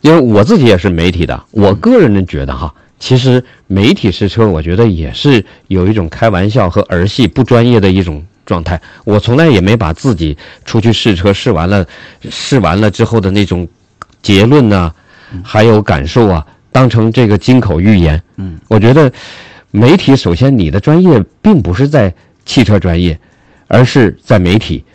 因为我自己也是媒体的，我个人的觉得哈，其实媒体试车，我觉得也是有一种开玩笑和儿戏不专业的一种状态。我从来也没把自己出去试车试完了之后的那种结论呢，还有感受啊，当成这个金口玉言。我觉得媒体首先你的专业并不是在汽车专业，而是在媒体。